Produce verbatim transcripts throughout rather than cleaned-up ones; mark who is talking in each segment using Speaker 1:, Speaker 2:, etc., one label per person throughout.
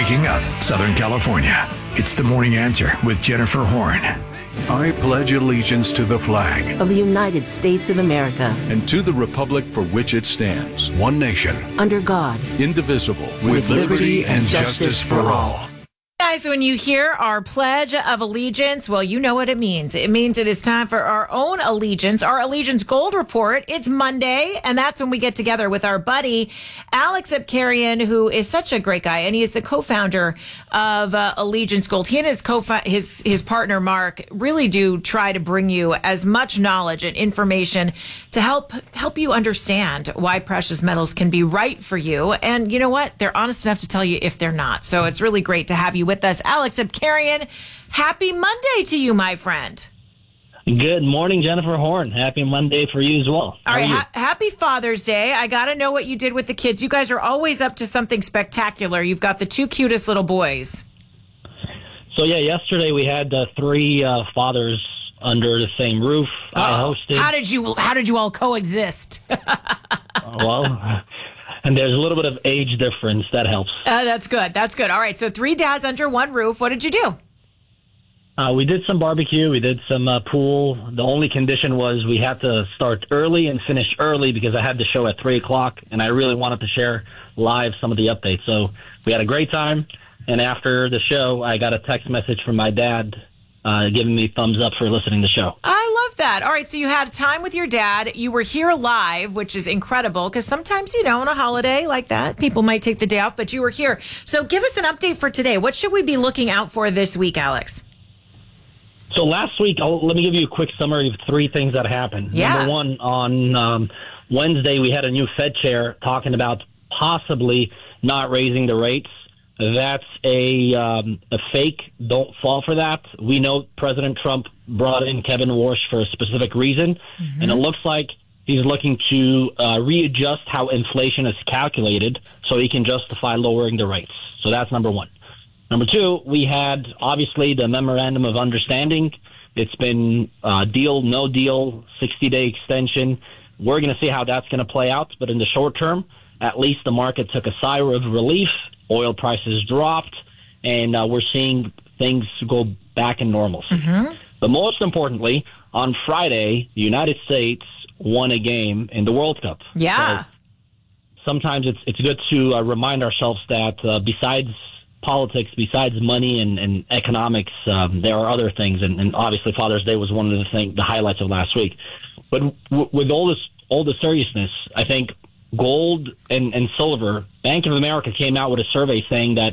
Speaker 1: waking up Southern California. It's The Morning Answer with Jennifer Horn.
Speaker 2: I pledge allegiance to the flag
Speaker 3: of the United States of America
Speaker 2: and to the republic for which it stands, one nation,
Speaker 3: under God,
Speaker 2: indivisible, with,
Speaker 3: with liberty and justice for all.
Speaker 4: Guys, when you hear our Pledge of Allegiance, well, you know what it means. It means it is time for our own allegiance, our Allegiance Gold Report. It's Monday, and that's when we get together with our buddy, Alex Abkarian, who is such a great guy, and he is the co-founder of uh, Allegiance Gold. He and his, co- his, his partner, Mark, really do try to bring you as much knowledge and information to help help you understand why precious metals can be right for you. And you know what? They're honest enough to tell you if they're not. So it's really great to have you with us. Alex Abkarian, happy Monday to you, my friend.
Speaker 5: Good morning, Jennifer Horn. Happy Monday for you as well.
Speaker 4: How All right, ha- happy Father's Day. I got to know what you did with the kids. You guys are always up to something spectacular. You've got the two cutest little boys.
Speaker 5: So, yeah, yesterday we had uh, three uh, fathers under the same roof.
Speaker 4: Uh-oh.
Speaker 5: I hosted.
Speaker 4: How did you How did you all coexist?
Speaker 5: Well... And there's a little bit of age difference. That helps.
Speaker 4: Uh, that's good. That's good. All right. So three dads under one roof. What did you do?
Speaker 5: Uh, we did some barbecue. We did some uh, pool. The only condition was we had to start early and finish early because I had the show at three o'clock, and I really wanted to share live some of the updates. So we had a great time. And after the show, I got a text message from my dad Uh, giving me thumbs up for listening to the show.
Speaker 4: I love that. All right, so you had time with your dad. You were here live, which is incredible because sometimes, you know, on a holiday like that, people might take the day off, but you were here. So give us an update for today. What should we be looking out for this week, Alex?
Speaker 5: So last week, I'll, let me give you a quick summary of three things that happened.
Speaker 4: Yeah.
Speaker 5: Number one, on um, Wednesday, we had a new Fed chair talking about possibly not raising the rates. That's a um, a fake. Don't fall for that. We know President Trump brought in Kevin Warsh for a specific reason, mm-hmm. and it looks like he's looking to uh, readjust how inflation is calculated so he can justify lowering the rates. So that's number one. Number two, we had, obviously, the Memorandum of Understanding. It's been uh, deal, no deal, sixty-day extension. We're going to see how that's going to play out, but in the short term, at least the market took a sigh of relief. Oil prices dropped, and uh, we're seeing things go back in normalcy. Mm-hmm. But most importantly, on Friday, the United States won a game in the World Cup.
Speaker 4: Yeah.
Speaker 5: So sometimes it's it's good to uh, remind ourselves that uh, besides politics, besides money and, and economics, um, there are other things, and, and obviously Father's Day was one of the thing, the highlights of last week. But w- with all this all the seriousness, I think gold and, and silver, Bank of America came out with a survey saying that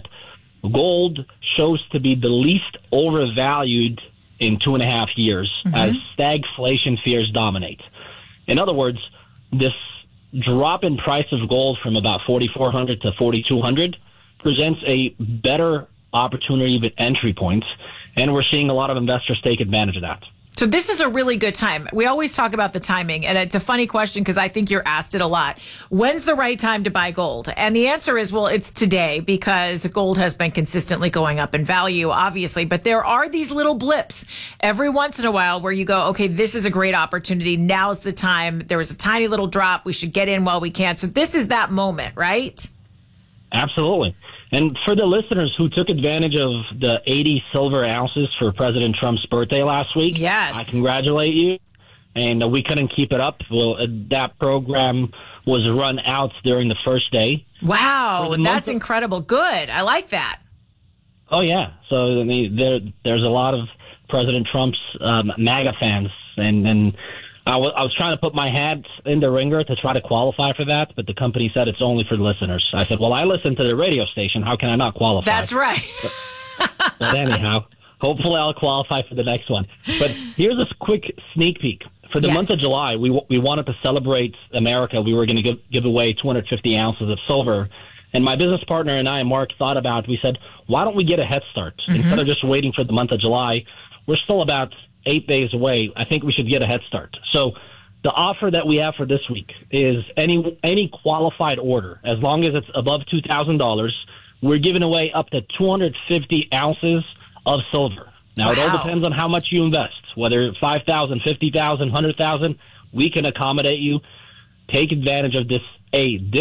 Speaker 5: gold shows to be the least overvalued in two and a half years mm-hmm. as stagflation fears dominate. In other words, this drop in price of gold from about forty-four hundred to forty-two hundred presents a better opportunity of entry points, and we're seeing a lot of investors take advantage of that.
Speaker 4: So this is a really good time. We always talk about the timing, and it's a funny question because I think you're asked it a lot. When's the right time to buy gold? And the answer is, well, it's today because gold has been consistently going up in value, obviously. But there are these little blips every once in a while where you go, okay, this is a great opportunity. Now's the time. There was a tiny little drop. We should get in while we can. So this is that moment, right?
Speaker 5: Absolutely. And for the listeners who took advantage of the eighty silver ounces for President Trump's birthday last week,
Speaker 4: yes,
Speaker 5: I congratulate you. And uh, we couldn't keep it up. Well, uh, that program was run out during the first day.
Speaker 4: Wow, that's
Speaker 5: of-
Speaker 4: incredible. Good. I like that.
Speaker 5: Oh, yeah. So I mean, there, there's a lot of President Trump's um, MAGA fans. And, and I, w- I was trying to put my hat in the ringer to try to qualify for that, but the company said it's only for the listeners. I said, well, I listen to the radio station. How can I not qualify?
Speaker 4: That's right.
Speaker 5: but, but anyhow, hopefully I'll qualify for the next one. But here's a quick sneak peek. For the
Speaker 4: yes.
Speaker 5: month of July, we we wanted to celebrate America. We were going to give, give away two hundred fifty ounces of silver. And my business partner and I, Mark, thought about, we said, why don't we get a head start? Mm-hmm. Instead of just waiting for the month of July, we're still about eight days away. I think we should get a head start. So the offer that we have for this week is any any qualified order, as long as it's above two thousand dollars, we're giving away up to two hundred fifty ounces of silver. Now, wow. It all depends on how much you invest, whether five thousand dollars, fifty thousand dollars, one hundred thousand dollars, we can accommodate you. Take advantage of this A, dip,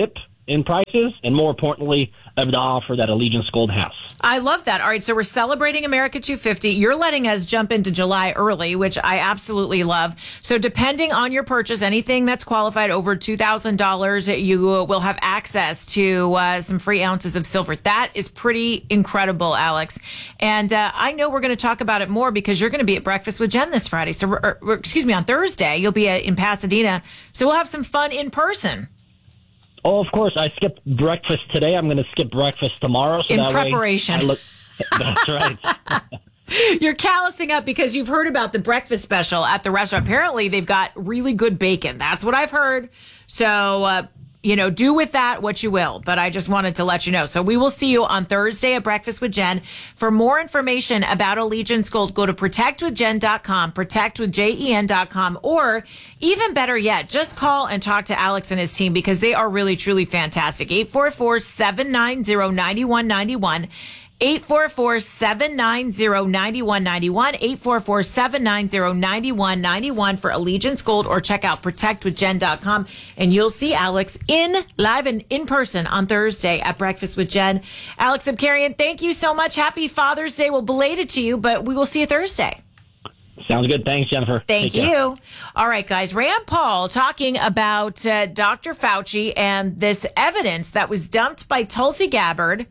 Speaker 5: in prices, and more importantly, of the offer that Allegiance Gold has.
Speaker 4: I love that. All right, so we're celebrating America two fifty. You're letting us jump into July early, which I absolutely love. So depending on your purchase, anything that's qualified over two thousand dollars, you will have access to uh, some free ounces of silver. That is pretty incredible, Alex. And uh, I know we're going to talk about it more because you're going to be at Breakfast with Jen this Friday. So, or, or, excuse me, on Thursday, you'll be uh, in Pasadena. So we'll have some fun in person.
Speaker 5: Oh, of course. I skipped breakfast today. I'm going to skip breakfast tomorrow. So
Speaker 4: in
Speaker 5: that
Speaker 4: preparation.
Speaker 5: Way I look, that's right.
Speaker 4: You're callousing up because you've heard about the breakfast special at the restaurant. Apparently, they've got really good bacon. That's what I've heard. So, uh, you know, do with that what you will. But I just wanted to let you know. So we will see you on Thursday at Breakfast with Jen. For more information about Allegiance Gold, go to protect with jen dot com, protect with jen dot com, or even better yet, just call and talk to Alex and his team because they are really, truly fantastic. eight four four, seven nine zero, nine one nine one. eight four four, seven nine zero, nine one nine one, eight four four, seven nine zero, nine one nine one for Allegiance Gold, or check out protect with jen dot com and you'll see Alex in live and in person on Thursday at Breakfast with Jen. Alex Abkarian, thank you so much. Happy Father's Day. Well, belated to you, but we will see you Thursday.
Speaker 5: Sounds good. Thanks, Jennifer.
Speaker 4: Thank
Speaker 5: Take
Speaker 4: you.
Speaker 5: care.
Speaker 4: All right, guys. Rand Paul talking about uh, Doctor Fauci and this evidence that was dumped by Tulsi Gabbard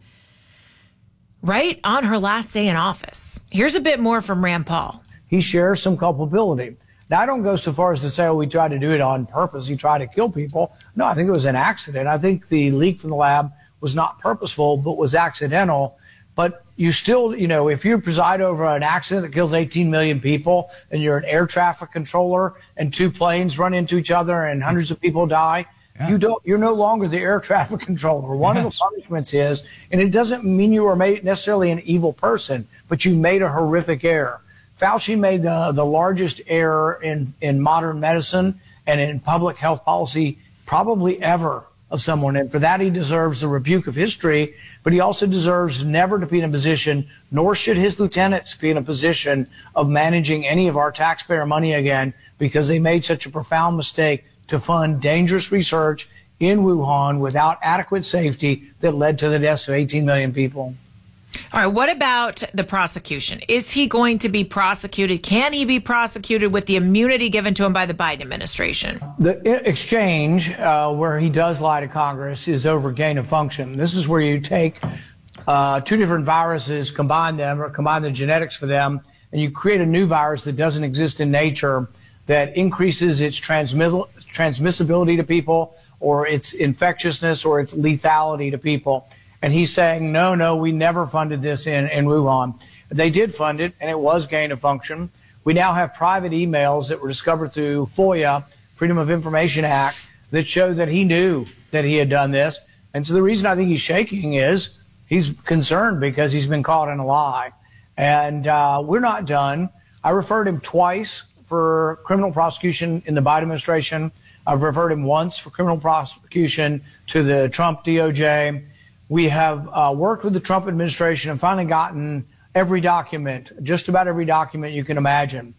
Speaker 4: right on her last day in office. Here's a bit more from Rand Paul.
Speaker 6: He shares some culpability. Now, I don't go so far as to say, oh, we tried to do it on purpose. He tried to kill people. No, I think it was an accident. I think the leak from the lab was not purposeful, but was accidental. But you still, you know, if you preside over an accident that kills eighteen million people and you're an air traffic controller and two planes run into each other and hundreds of people die, yeah. you don't, you're no longer the air traffic controller. One yes. of the punishments is, and it doesn't mean you were made necessarily an evil person, but you made a horrific error. Fauci made the, the largest error in, in modern medicine and in public health policy probably ever of someone. And for that, he deserves the rebuke of history, but he also deserves never to be in a position, nor should his lieutenants be in a position of managing any of our taxpayer money again, because they made such a profound mistake to fund dangerous research in Wuhan without adequate safety that led to the deaths of eighteen million people.
Speaker 4: All right. What about the prosecution? Is he going to be prosecuted? Can he be prosecuted with the immunity given to him by the Biden administration?
Speaker 6: The exchange uh, where he does lie to Congress is over gain of function. This is where you take uh, two different viruses, combine them or combine the genetics for them, and you create a new virus that doesn't exist in nature that increases its transmiss- transmissibility to people or its infectiousness or its lethality to people. And he's saying, no, no, we never funded this in, in Wuhan. They did fund it, and it was gain of function. We now have private emails that were discovered through FOIA, Freedom of Information Act, that show that he knew that he had done this. And so the reason I think he's shaking is he's concerned because he's been caught in a lie. And uh, we're not done. I referred him twice for criminal prosecution in the Biden administration. I've referred him once for criminal prosecution to the Trump D O J. We have uh, worked with the Trump administration and finally gotten every document, just about every document you can imagine.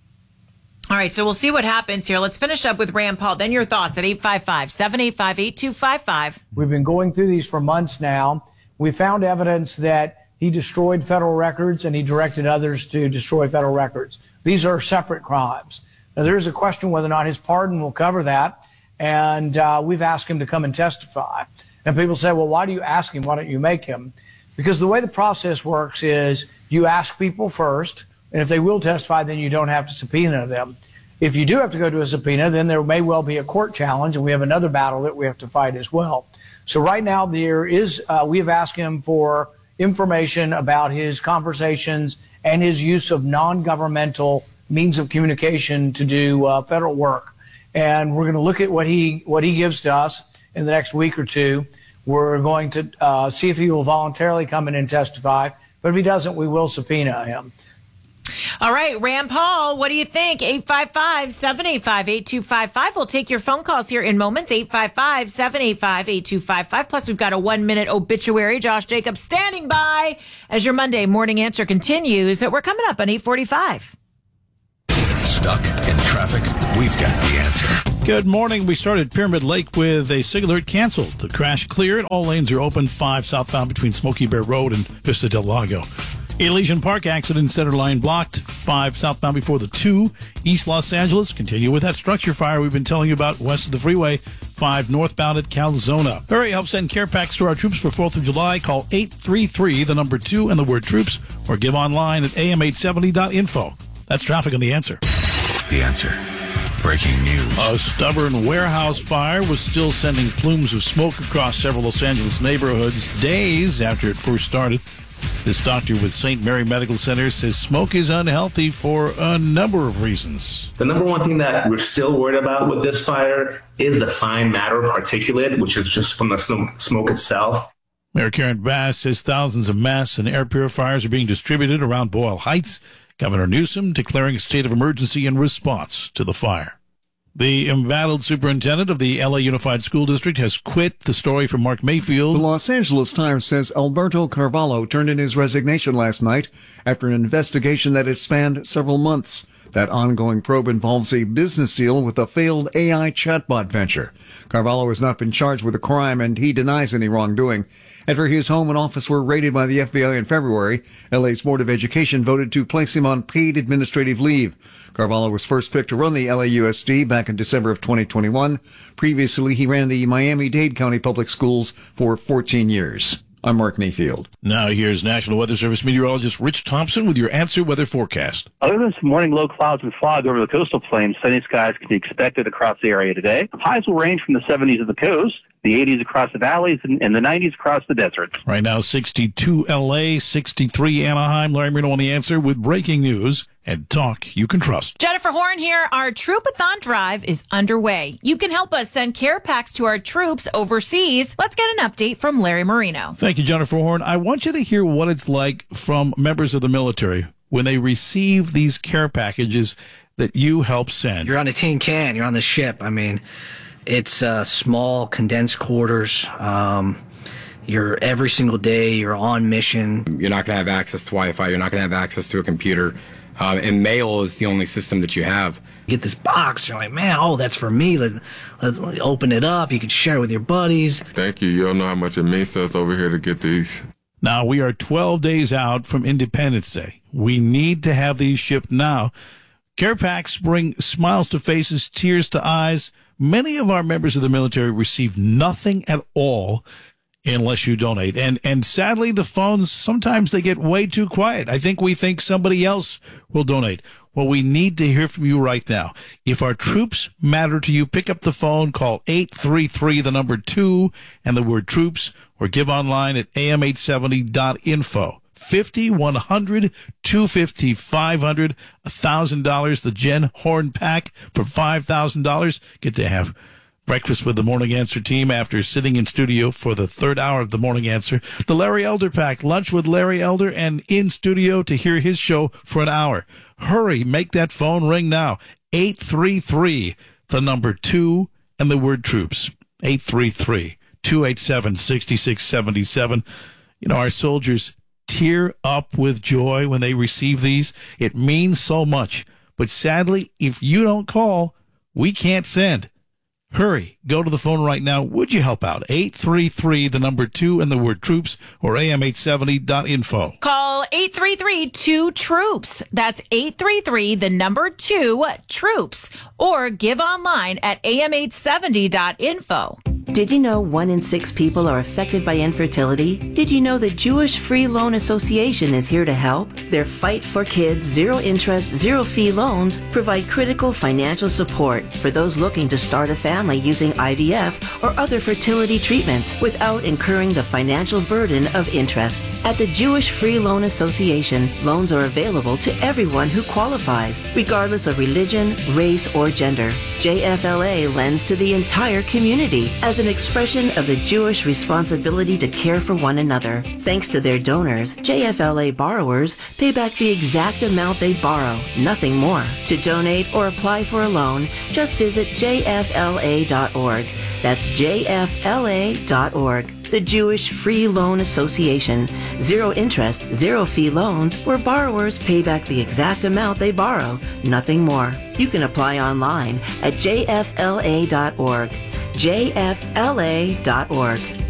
Speaker 4: All right, so we'll see what happens here. Let's finish up with Rand Paul. Then your thoughts at eight five five, seven eight five, eight two five five.
Speaker 6: We've been going through these for months now. We found evidence that he destroyed federal records and he directed others to destroy federal records. These are separate crimes. Now, there's a question whether or not his pardon will cover that, and uh, we've asked him to come and testify. And people say, well, why do you ask him? Why don't you make him? Because the way the process works is you ask people first, and if they will testify, then you don't have to subpoena them. If you do have to go to a subpoena, then there may well be a court challenge, and we have another battle that we have to fight as well. So right now there is, uh, we have asked him for information about his conversations and his use of non-governmental means of communication to do uh, federal work. And we're going to look at what he what he gives to us in the next week or two. We're going to uh, see if he will voluntarily come in and testify. But if he doesn't, we will subpoena him.
Speaker 4: All right, Rand Paul, what do you think? eight five five, seven eight five, eight two five five. We'll take your phone calls here in moments. eight five five, seven eight five, eight two five five. Plus, we've got a one-minute obituary. Josh Jacobs standing by as your Monday morning answer continues. We're coming up on eight forty-five.
Speaker 2: Stuck in traffic.
Speaker 1: traffic, we've got the answer.
Speaker 7: Good morning. We started Pyramid Lake with a SIG alert canceled. The crash cleared. All lanes are open. Five southbound between Smoky Bear Road and Vista del Lago. Elysian Park accident, center line blocked. Five southbound before the two. East Los Angeles, continue with that structure fire we've been telling you about west of the freeway. Five northbound at Calzona. Hurry, help send care packs to our troops for fourth of July. Call eight three three, the number two, and the word troops, or give online at A M eight seventy dot info. That's traffic on The Answer.
Speaker 1: The Answer. Breaking news.
Speaker 7: A stubborn warehouse fire was still sending plumes of smoke across several Los Angeles neighborhoods days after it first started. This doctor with Saint Mary Medical Center says smoke is unhealthy for a number of reasons.
Speaker 8: The number one thing that we're still worried about with this fire is the fine matter particulate, which is just from the smoke itself.
Speaker 7: Mayor Karen Bass says thousands of masks and air purifiers are being distributed around Boyle Heights. Governor Newsom declaring a state of emergency in response to the fire. The embattled superintendent of the L A Unified School District has quit. The story from Mark Mayfield.
Speaker 9: The Los Angeles Times says Alberto Carvalho turned in his resignation last night after an investigation that has spanned several months. That ongoing probe involves a business deal with a failed A I chatbot venture. Carvalho has not been charged with a crime, and he denies any wrongdoing. After his home and office were raided by the F B I in February, L A's Board of Education voted to place him on paid administrative leave. Carvalho was first picked to run the L A U S D back in December of twenty twenty-one. Previously, he ran the Miami-Dade County Public Schools for fourteen years. I'm Mark Mayfield.
Speaker 7: Now here's National Weather Service meteorologist Rich Thompson with your Answer Weather forecast.
Speaker 10: Other than some morning low clouds and fog over the coastal plains, sunny skies can be expected across the area today. Highs will range from the seventies at the coast, the eighties across the valleys, and, and the nineties across the deserts.
Speaker 7: Right now, sixty-two L A, sixty-three Anaheim. Larry Marino on The Answer with breaking news and talk you can trust.
Speaker 4: Jennifer Horn here. Our Troopathon drive is underway. You can help us send care packs to our troops overseas. Let's get an update from Larry Marino.
Speaker 7: Thank you, Jennifer Horn. I want you to hear what it's like from members of the military when they receive these care packages that you help send.
Speaker 11: You're on a tin can. You're on the ship. I mean, it's uh, small, condensed quarters. Um, you're every single day. You're on mission.
Speaker 12: You're not going to have access to Wi-Fi. You're not going to have access to a computer. Um, and mail is the only system that you have.
Speaker 11: You get this box, you're like, man, oh, that's for me. Let, let, let open it up. You can share it with your buddies.
Speaker 13: Thank you. You don't know how much it means to us over here to get these.
Speaker 7: Now, we are twelve days out from Independence Day. We need to have these shipped now. Care packs bring smiles to faces, tears to eyes. Many of our members of the military receive nothing at all unless you donate. And and sadly, the phones, sometimes they get way too quiet. I think we think somebody else will donate. Well, we need to hear from you right now. If our troops matter to you, pick up the phone, call eight three three, the number two, and the word troops, or give online at A M eight seventy dot info. fifty, one hundred, two fifty, five hundred, one thousand dollars. The Jen Horn pack for five thousand dollars. Get to have breakfast with the Morning Answer team after sitting in studio for the third hour of the Morning Answer. The Larry Elder pack, lunch with Larry Elder, and in studio to hear his show for an hour. Hurry, make that phone ring now. eight three three, the number two, and the word troops. eight three three, two eight seven, six six seven seven. You know, our soldiers tear up with joy when they receive these. It means so much. But sadly, if you don't call, we can't send. Hurry, go to the phone right now. Would you help out? eight three three, the number two, and the word troops, or A M eight seventy dot info.
Speaker 4: Call eight three three, two, troops. That's eight three three, the number two, troops. Or give online at A M eight seventy dot info.
Speaker 3: Did you know one in six people are affected by infertility? Did you know the Jewish Free Loan Association is here to help? Their Fight for Kids zero interest, zero fee loans provide critical financial support for those looking to start a family using I V F or other fertility treatments without incurring the financial burden of interest. At the Jewish Free Loan Association, loans are available to everyone who qualifies, regardless of religion, race, or gender. J F L A lends to the entire community as an expression of the Jewish responsibility to care for one another. Thanks to their donors, J F L A borrowers pay back the exact amount they borrow, nothing more. To donate or apply for a loan, just visit J F L A dot org. That's J F L A dot org. the Jewish Free Loan Association. Zero interest, zero fee loans where borrowers pay back the exact amount they borrow, nothing more. You can apply online at j f l a dot org. j f l a dot org.